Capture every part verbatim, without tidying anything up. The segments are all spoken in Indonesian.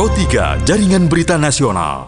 Pro tiga Jaringan Berita Nasional.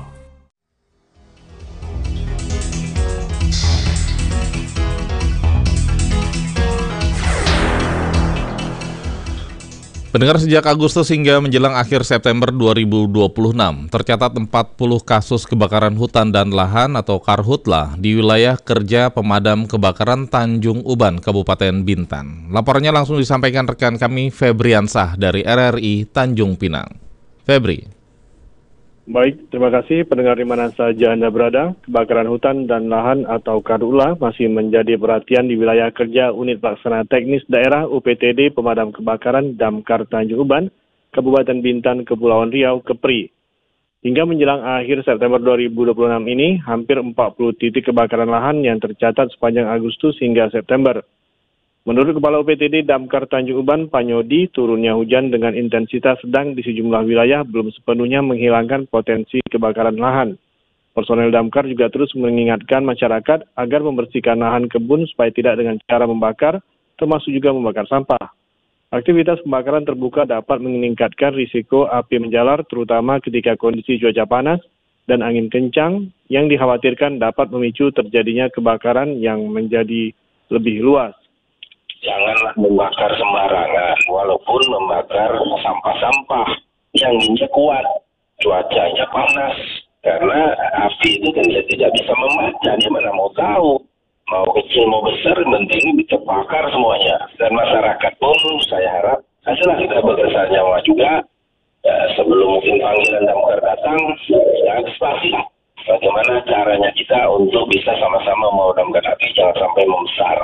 Pendengar, sejak Agustus hingga menjelang akhir September dua ribu dua puluh enam, tercatat empat puluh kasus kebakaran hutan dan lahan atau karhutla di wilayah kerja pemadam kebakaran Tanjung Uban, Kabupaten Bintan. Laporannya langsung disampaikan rekan kami Febriansah dari R R I Tanjung Pinang. Febri. Baik, terima kasih pendengar di mana saja Anda berada. Kebakaran hutan dan lahan atau karhutla masih menjadi perhatian di wilayah kerja Unit Pelaksana Teknis Daerah U P T D Pemadam Kebakaran Damkar Tanjung Uban, Kabupaten Bintan, Kepulauan Riau, Kepri. Hingga menjelang akhir September dua ribu dua puluh enam ini, hampir empat puluh titik kebakaran lahan yang tercatat sepanjang Agustus hingga September. Menurut Kepala U P T D Damkar Tanjung Uban, Panyodi, turunnya hujan dengan intensitas sedang di sejumlah wilayah belum sepenuhnya menghilangkan potensi kebakaran lahan. Personel Damkar juga terus mengingatkan masyarakat agar membersihkan lahan kebun supaya tidak dengan cara membakar, termasuk juga membakar sampah. Aktivitas pembakaran terbuka dapat meningkatkan risiko api menjalar, terutama ketika kondisi cuaca panas dan angin kencang yang dikhawatirkan dapat memicu terjadinya kebakaran yang menjadi lebih luas. Janganlah membakar sembarangan, walaupun membakar sampah-sampah yang anginnya kuat, cuacanya panas, karena api itu kan tidak bisa membaca, dia mana mau tahu, mau kecil mau besar, penting bisa bakar semuanya. Dan masyarakat pun saya harap, hasilnya kita bekerja nyawa juga, ya, sebelum mungkin panggilan damkar datang, ya antisipasi lah. Bagaimana caranya kita untuk bisa sama-sama memadamkan api, jangan sampai membesar.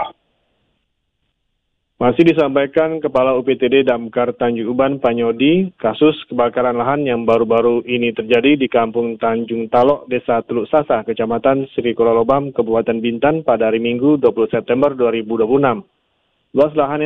Masih disampaikan Kepala U P T D Damkar Tanjung Uban, Panyodi, kasus kebakaran lahan yang baru-baru ini terjadi di Kampung Tanjung Talok, Desa Teluk Sasa, Kecamatan Sri Kulolobam, Kabupaten Bintan pada hari Minggu dua puluh September dua ribu dua puluh enam. Luas lahan